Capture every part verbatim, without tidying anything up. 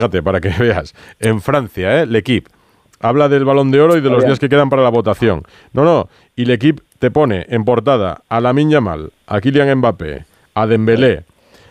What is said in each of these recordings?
Fíjate, para que veas, en Francia, ¿eh? L'Équipe habla del Balón de Oro y de los días que quedan para la votación. No, no, y L'Équipe te pone en portada a Lamine Yamal, a Kylian Mbappé, a Dembélé,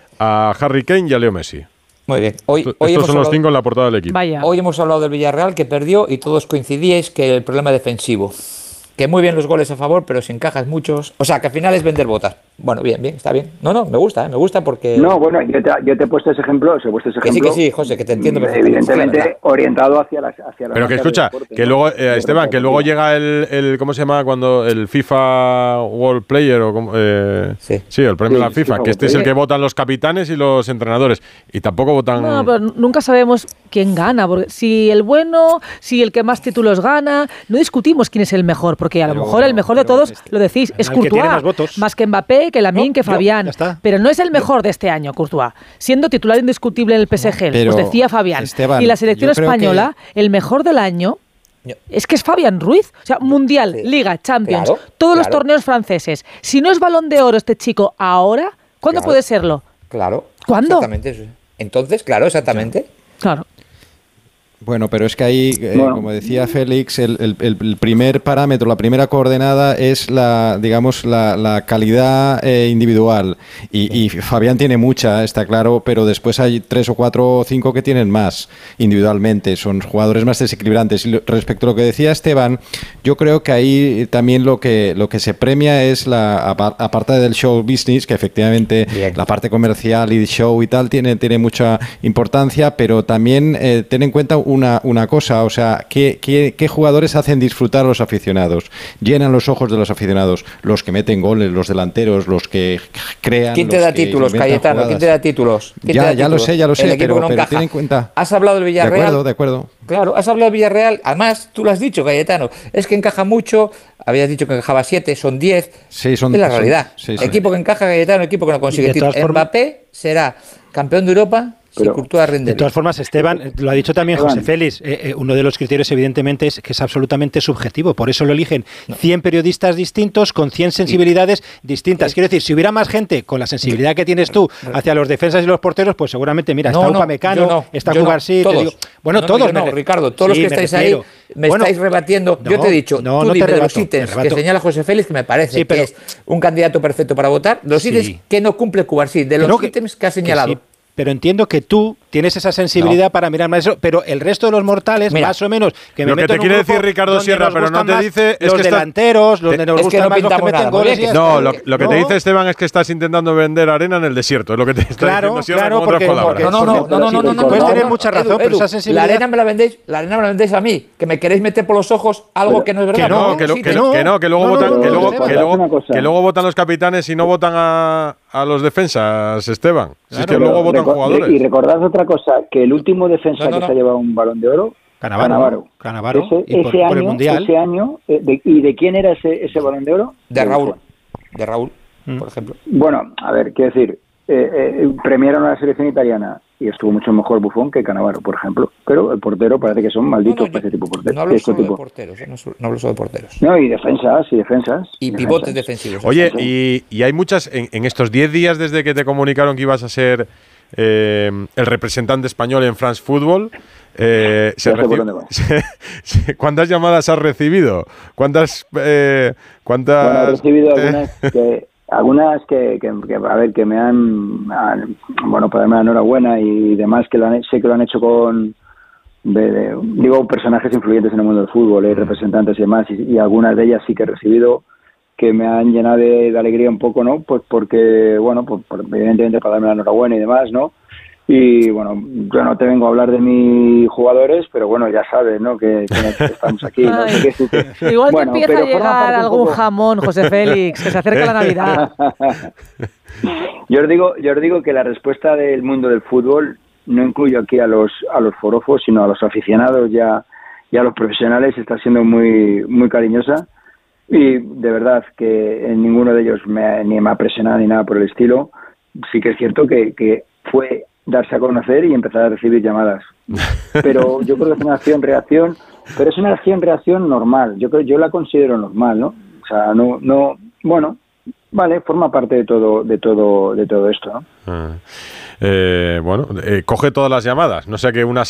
a Harry Kane y a Leo Messi. Muy bien. Hoy, Estos hoy son hemos los hablado, cinco en la portada del L'Équipe. Vaya. Hoy hemos hablado del Villarreal, que perdió, y todos coincidíais que el problema defensivo. Que muy bien los goles a favor, pero si encajas muchos... O sea, que al final es vender botas. Bueno, bien, bien, está bien. No, no, me gusta, ¿eh? Me gusta porque... No, bueno, yo te, yo te he puesto ese ejemplo, os he puesto ese Que sí, ejemplo... que sí, José, que te entiendo perfectamente. Evidentemente orientado hacia las... Hacia las Pero que marcas escucha, del deporte, que ¿no? luego, eh, Esteban, que luego llega el, el... ¿Cómo se llama cuando? El FIFA World Player o como, eh, Sí. sí, el premio Sí, de la FIFA, FIFA que este es World el que votan los capitanes y los entrenadores. Y tampoco votan... No, pero nunca sabemos quién gana, porque si el bueno, si el que más títulos gana, no discutimos quién es el mejor, porque a lo Pero- mejor el mejor de pero todos, este- lo decís, es el que tiene Courtois, más votos. más que Mbappé, que Lamine, No, que yo, Fabián, ya está. pero no es el mejor de este año, Courtois, siendo titular indiscutible en el P S G, Pero, os decía Fabián, Esteban, y la selección yo creo española, el mejor del año, Yo- es que es Fabián Ruiz, o sea, Mundial, Sí. Liga, Champions, Claro, todos los claro. torneos franceses. Si no es Balón de Oro este chico ahora, ¿cuándo Claro. puede serlo? Claro. ¿Cuándo? Exactamente eso. Entonces, claro, exactamente. Claro. Bueno, pero es que ahí, eh, Bueno. como decía Félix, el, el- el primer parámetro, la primera coordenada es la, digamos, la, la calidad eh, individual. Y, y Fabián tiene mucha, está claro, pero después hay tres o cuatro o cinco que tienen más individualmente. Son jugadores más desequilibrantes. Y lo- respecto a lo que decía Esteban, yo creo que ahí también lo que lo que se premia es la apa- aparte del show business, que efectivamente Bien. la parte comercial y show y tal tiene, tiene mucha importancia, pero también eh, ten en cuenta una, una cosa, o sea, ¿qué, qué, qué jugadores hacen disfrutar a los aficionados? Llenan los ojos de los aficionados, los que meten goles, los delanteros, los que crean. ¿Quién te los da que títulos, inventan Cayetano? ¿Quién jugadas. te da títulos? ¿Quién Ya, te da ya lo títulos? sé, ya lo sé, El equipo pero- que no pero encaja. ten en cuenta. Has hablado del De Villarreal. acuerdo, de acuerdo. Claro, has hablado del Villarreal. Además, tú lo has dicho, Cayetano. Es que encaja mucho. Habías dicho que encajaba siete, son diez. Sí, son- es la son- realidad. sí, sí. Equipo que encaja, Cayetano, equipo que no consigue. de todas título. formas- Mbappé será campeón de Europa si Pero- Courtois rinde De todas bien. formas, Esteban, eh, lo ha dicho también Esteban. José Félix, eh, eh, uno de los criterios evidentemente es que es absolutamente subjetivo, por eso lo eligen cien periodistas distintos con cien sensibilidades distintas. Quiero decir, si hubiera más gente con la sensibilidad que tienes tú hacia los defensas y los porteros, pues seguramente, mira, No, está no, Upamecano, yo no, está yo no, Cubarsí, te todos. digo, bueno, No, no, todos. yo no, me re- Ricardo, todos los Sí, que me estáis refiero. ahí me Bueno, estáis rebatiendo. yo no, te he dicho, no, tú no te dime de los rebato, ítems te que rebato. señala José Félix, que me parece Sí, pero- que es un candidato perfecto para votar, los Sí. ítems que no cumple Cubarsí, de Que los no, que- ítems que ha que señalado. sí, pero entiendo que tú tienes esa sensibilidad No. para mirar más eso, pero el resto de los mortales, Mira, más o menos, que me lo que meto te en un quiere grupo decir Ricardo donde Sierra, nos pero no gustan te más dice, es los que está- delanteros, donde nos es que gustan no más los que pintamos meten nada, goles. ¿no? y ya No, está. lo, lo que te No. dice Esteban es que estás intentando vender arena en el desierto, es lo que te está Claro, diciendo Sierra claro, con otras porque- palabras. No, no, no, no, no, no, no, no, Puedes no, tener no, mucha Edu, razón, pero Edu, esa sensibilidad- La arena me la vendéis, la arena me la vendéis a mí, que me queréis meter por los ojos algo Pero- que no es verdad. Que no, ¿no? que, lo- Sí, que te- no, que no, que luego No, no, votan, no, que no, luego, Esteban. que Haz luego, una cosa. que luego votan los capitanes y no votan a, a los defensas, Esteban. Si es que Pero luego votan reco- jugadores. Y recordad otra cosa, que el último defensa No, no, que no. se ha llevado un Balón de Oro, Cannavaro, Cannavaro. Cannavaro, Ese, y por- ese por el año, Mundial. ese año eh, de- ¿y de quién era ese, ese Balón de Oro? De Raúl, Buffon. de Raúl, Mm. por ejemplo. Bueno, a ver, quiero decir, eh, eh, premiaron a la selección italiana y estuvo mucho mejor Buffon que Cannavaro, por ejemplo. Pero el portero parece que son malditos No, no, para yo- ese tipo de porteros. no hablo de este solo de tipo. porteros, eh, no, so- no hablo solo de porteros. No, y defensas, y defensas. Y defensas. pivotes defensivos. Oye, y, y hay muchas, en, en estos diez días desde que te comunicaron que ibas a ser eh, el representante español en France Football, eh, se Ya sé por reci- dónde vas. se- se- ¿cuántas llamadas has recibido? ¿Cuántas? Eh, ¿cuántas Bueno, he recibido eh, algunas que, algunas que, que, que, a ver, que me han, han- bueno, para darme la enhorabuena y demás, que lo han, sé que lo han hecho con, de, de- digo, personajes influyentes en el mundo del fútbol, eh, representantes y demás, y, y algunas de ellas sí que he recibido que me han llenado de, de alegría un poco, ¿no? Pues porque, bueno, pues por- evidentemente para darme la enhorabuena y demás, ¿no? Y bueno, yo no te vengo a hablar de mis jugadores, pero bueno, ya sabes, ¿no? Que, que estamos aquí. ¿no? Ay, Que- que- igual bueno, que empieza pero a forma llegar parte un algún poco- jamón, José Félix, que se acerca la Navidad. Yo os digo, yo os digo que la respuesta del mundo del fútbol no incluyo aquí a los a los forofos, sino a los aficionados y a, y a los profesionales, está siendo muy muy cariñosa y de verdad que en ninguno de ellos me, ni me ha presionado ni nada por el estilo. Sí que es cierto que, que fue darse a conocer y empezar a recibir llamadas. Pero yo creo que es una acción-reacción, pero es una acción-reacción normal. Yo creo, yo la considero normal, ¿no? O sea, no, no, bueno, vale, forma parte de todo, de todo, de todo esto, ¿no? Ah. Eh, bueno, eh, coge todas las llamadas. No sé que una